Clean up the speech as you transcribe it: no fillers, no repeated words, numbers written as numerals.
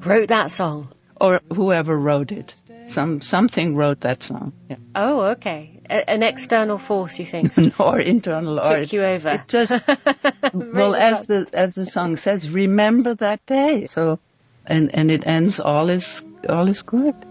wrote that song? Or whoever wrote it. Something wrote that song. Yeah. Oh, okay. An external force, you think? Or internal. Took you over. It just, well, as the song says, remember that day. So, and it ends, all is good.